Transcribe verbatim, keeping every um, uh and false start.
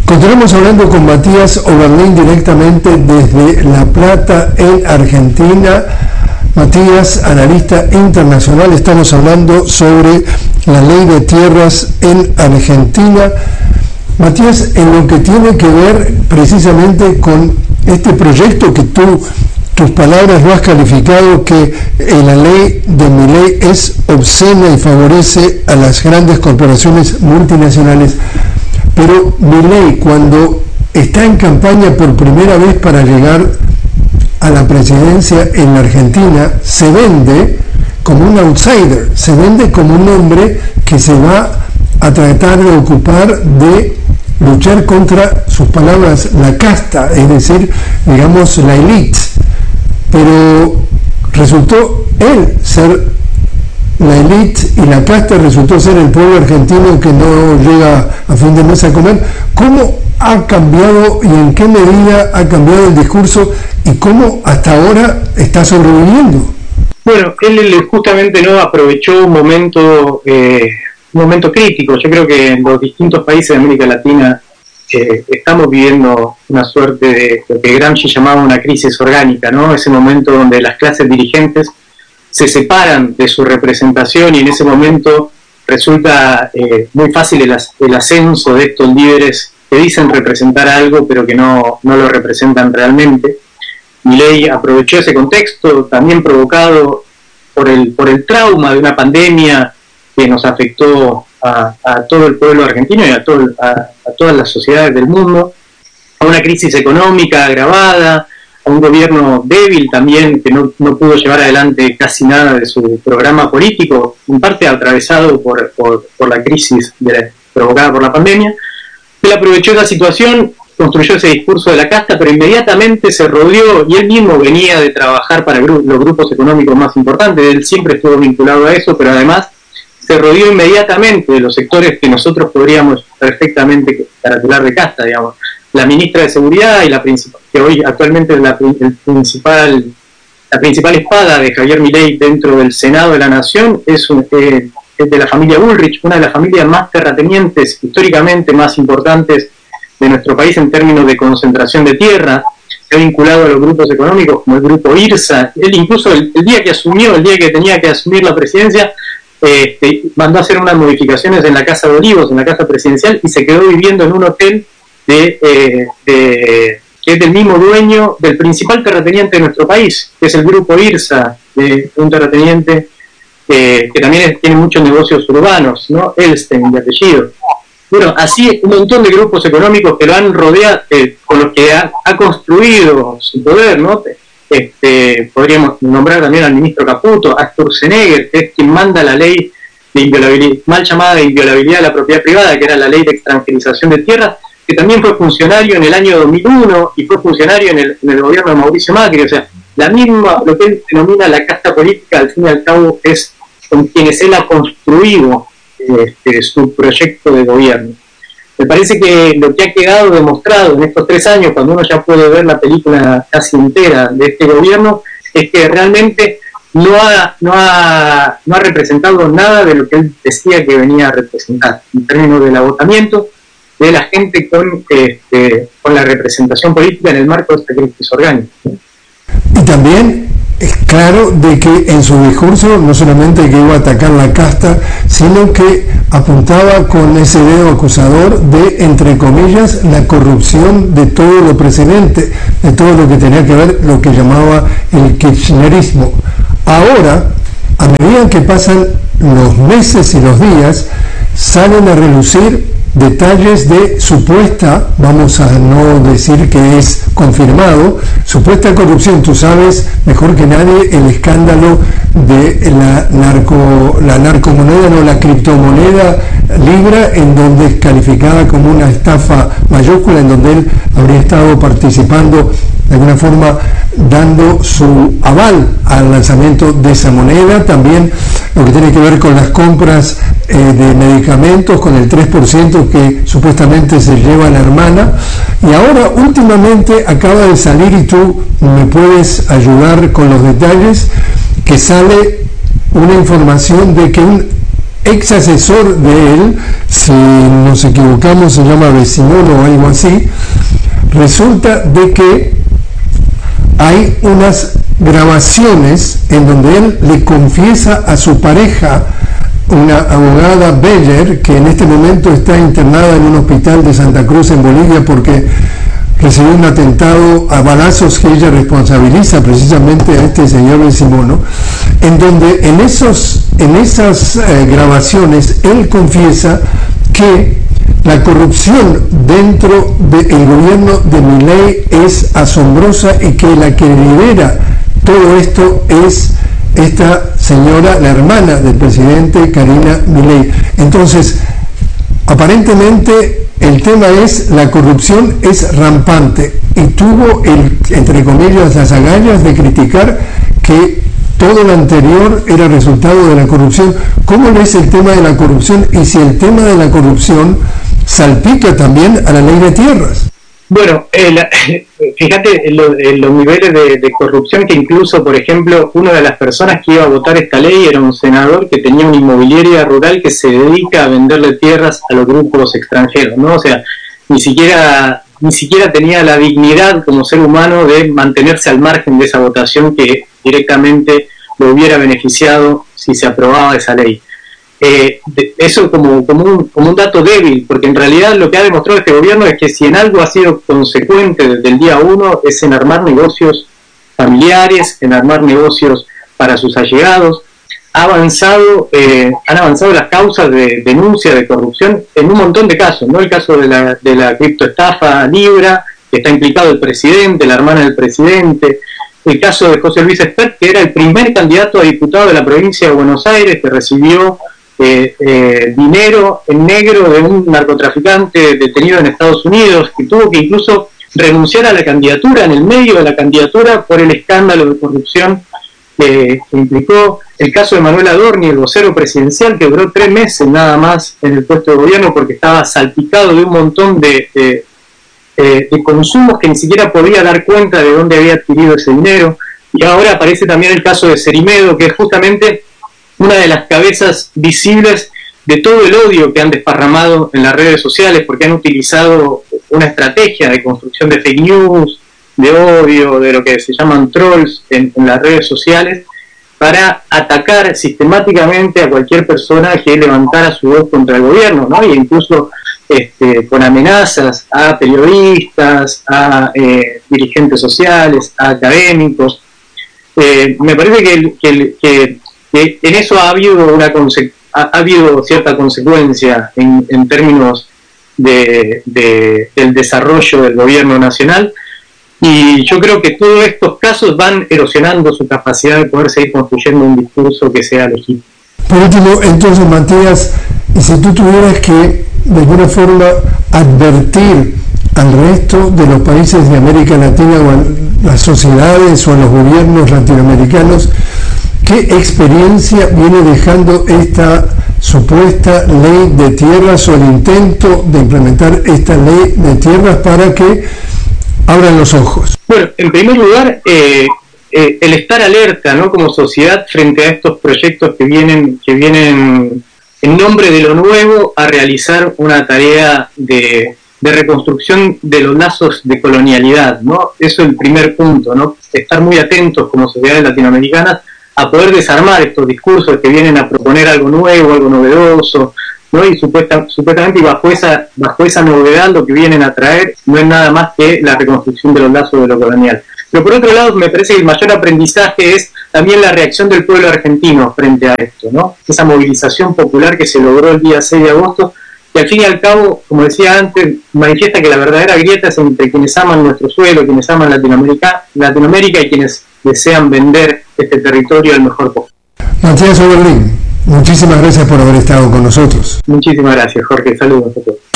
Continuamos hablando con Matías Oberlin directamente desde La Plata, en Argentina. Matías, analista internacional, estamos hablando sobre la ley de tierras en Argentina. Matías, en lo que tiene que ver precisamente con este proyecto que tú, tus palabras lo has calificado, que eh, la ley de Milei es obscena y favorece a las grandes corporaciones multinacionales. Pero Milei, cuando está en campaña por primera vez para llegar a la presidencia en la Argentina, se vende como un outsider, se vende como un hombre que se va a tratar de ocupar de luchar contra, sus palabras, la casta, es decir, digamos, la élite. Pero resultó él ser la élite y la casta, resultó ser el pueblo argentino que no llega a fin de mes a comer. ¿Cómo ha cambiado y en qué medida ha cambiado el discurso y cómo hasta ahora está sobreviviendo? Bueno, él justamente no aprovechó un momento, eh, un momento crítico. Yo creo que en los distintos países de América Latina eh, estamos viviendo una suerte de lo que Gramsci llamaba una crisis orgánica, ¿no? Ese momento donde las clases dirigentes se separan de su representación y en ese momento resulta eh, muy fácil el, el ascenso de estos líderes que dicen representar algo pero que no, no lo representan realmente. Milei aprovechó ese contexto, también provocado por el, por el trauma de una pandemia que nos afectó a, a todo el pueblo argentino y a, todo, a, a todas las sociedades del mundo, a una crisis económica agravada, a un gobierno débil también, que no, no pudo llevar adelante casi nada de su programa político, en parte atravesado por, por, por la crisis de, provocada por la pandemia. Él aprovechó esa situación, construyó ese discurso de la casta, pero inmediatamente se rodeó, y él mismo venía de trabajar para gru- los grupos económicos más importantes, él siempre estuvo vinculado a eso, pero además se rodeó inmediatamente de los sectores que nosotros podríamos perfectamente caracterizar de casta, digamos. La ministra de Seguridad y la principal, que hoy actualmente es la, el principal, la principal espada de Javier Milei dentro del Senado de la Nación, es, un, eh, es de la familia Bullrich, una de las familias más terratenientes, históricamente más importantes de nuestro país en términos de concentración de tierra. Se ha vinculado a los grupos económicos como el grupo IRSA. Él incluso el, el día que asumió, el día que tenía que asumir la presidencia, eh, mandó a hacer unas modificaciones en la Casa de Olivos, en la Casa Presidencial, y se quedó viviendo en un hotel De, eh, de, que es del mismo dueño del principal terrateniente de nuestro país, que es el grupo IRSA, de un terrateniente eh, que también es, tiene muchos negocios urbanos, ¿no? Elstein de apellido. Bueno, así un montón de grupos económicos que lo han rodeado, eh, con los que ha, ha construido su poder, ¿no? Este, podríamos nombrar también al ministro Caputo, a Sturzenegger, que es quien manda la ley de inviolabilidad, mal llamada de inviolabilidad de la propiedad privada, que era la ley de extranjerización de tierras, que también fue funcionario en el año dos mil uno y fue funcionario en el, en el gobierno de Mauricio Macri. O sea, la misma, lo que él denomina la casta política, al fin y al cabo, es con quienes él ha construido este, su proyecto de gobierno. Me parece que lo que ha quedado demostrado en estos tres años, cuando uno ya puede ver la película casi entera de este gobierno, es que realmente no ha, no ha, no ha representado nada de lo que él decía que venía a representar, en términos del agotamiento de la gente con, este, con la representación política en el marco de esta crisis orgánica. Y también es claro de que en su discurso no solamente que iba a atacar la casta, sino que apuntaba con ese dedo acusador de, entre comillas, la corrupción de todo lo precedente, de todo lo que tenía que ver lo que llamaba el kirchnerismo. Ahora, a medida que pasan los meses y los días, salen a relucir detalles de supuesta, vamos a no decir que es confirmado, supuesta corrupción. Tú sabes mejor que nadie el escándalo de la narco, la narcomoneda, no, la criptomoneda Libra, en donde es calificada como una estafa mayúscula, en donde él habría estado participando de alguna forma, dando su aval al lanzamiento de esa moneda. También lo que tiene que ver con las compras eh, de medicamentos, con el tres por ciento que supuestamente se lleva la hermana. Y ahora últimamente acaba de salir, y tú me puedes ayudar con los detalles, que sale una información de que un ex asesor de él, si nos equivocamos se llama Vecinono o algo así, resulta de que hay unas grabaciones en donde él le confiesa a su pareja, una abogada Beller, que en este momento está internada en un hospital de Santa Cruz en Bolivia porque recibió un atentado a balazos que ella responsabiliza precisamente a este señor Vecinono, en donde en, esos, en esas eh, grabaciones él confiesa que la corrupción dentro del gobierno de Milei es asombrosa y que la que lidera todo esto es esta señora, la hermana del presidente, Karina Milei. Entonces, aparentemente el tema es la corrupción es rampante y tuvo, el, entre comillas, las agallas de criticar que todo lo anterior era resultado de la corrupción. ¿Cómo ves el tema de la corrupción y si el tema de la corrupción salpica también a la ley de tierras? Bueno, eh, la, fíjate en, lo, en los niveles de, de corrupción que incluso, por ejemplo, una de las personas que iba a votar esta ley era un senador que tenía una inmobiliaria rural que se dedica a venderle tierras a los grupos extranjeros, ¿no? O sea, ni siquiera ni siquiera tenía la dignidad como ser humano de mantenerse al margen de esa votación que directamente lo hubiera beneficiado si se aprobaba esa ley. Eh, eso como, como, un, como un dato débil, porque en realidad lo que ha demostrado este gobierno es que si en algo ha sido consecuente desde el día uno es en armar negocios familiares, en armar negocios para sus allegados. Ha avanzado, eh, han avanzado las causas de denuncia de corrupción en un montón de casos, ¿no? El caso de la, de la criptoestafa Libra, que está implicado el presidente, la hermana del presidente. El caso de José Luis Espert, que era el primer candidato a diputado de la provincia de Buenos Aires, que recibió Eh, eh, dinero en negro de un narcotraficante detenido en Estados Unidos, que tuvo que incluso renunciar a la candidatura, en el medio de la candidatura, por el escándalo de corrupción que, que implicó. El caso de Manuel Adorni, el vocero presidencial, que duró tres meses nada más en el puesto de gobierno porque estaba salpicado de un montón de, de, de, de consumos que ni siquiera podía dar cuenta de dónde había adquirido ese dinero. Y ahora aparece también el caso de Cerimedo, que es justamente una de las cabezas visibles de todo el odio que han desparramado en las redes sociales, porque han utilizado una estrategia de construcción de fake news, de odio, de lo que se llaman trolls en, en las redes sociales, para atacar sistemáticamente a cualquier persona que levantara su voz contra el gobierno, ¿no? Y incluso este, con amenazas a periodistas, a eh, dirigentes sociales, a académicos. Eh, me parece que, que, que en eso ha habido una conse- ha, ha habido cierta consecuencia en, en términos de, de, del desarrollo del gobierno nacional, y yo creo que todos estos casos van erosionando su capacidad de poder seguir construyendo un discurso que sea legítimo. Por último, entonces, Matías, y si tú tuvieras que de alguna forma advertir al resto de los países de América Latina o a las sociedades o a los gobiernos latinoamericanos, ¿qué experiencia viene dejando esta supuesta ley de tierras o el intento de implementar esta ley de tierras para que abran los ojos? Bueno, en primer lugar, eh, eh, el estar alerta, ¿no?, como sociedad frente a estos proyectos que vienen, que vienen en nombre de lo nuevo a realizar una tarea de, de reconstrucción de los lazos de colonialidad, ¿no? Eso es el primer punto, ¿no? Estar muy atentos como sociedades latinoamericanas a poder desarmar estos discursos que vienen a proponer algo nuevo, algo novedoso, ¿no? Y supuesta, supuestamente y bajo esa, bajo esa novedad lo que vienen a traer no es nada más que la reconstrucción de los lazos de lo colonial. Pero por otro lado, me parece que el mayor aprendizaje es también la reacción del pueblo argentino frente a esto, ¿no? Esa movilización popular que se logró el día seis de agosto, que al fin y al cabo, como decía antes, manifiesta que la verdadera grieta es entre quienes aman nuestro suelo, quienes aman Latinoamérica, Latinoamérica y quienes desean vender este territorio al mejor postor. Matías Oberlin, muchísimas gracias por haber estado con nosotros. Muchísimas gracias, Jorge. Saludos a todos.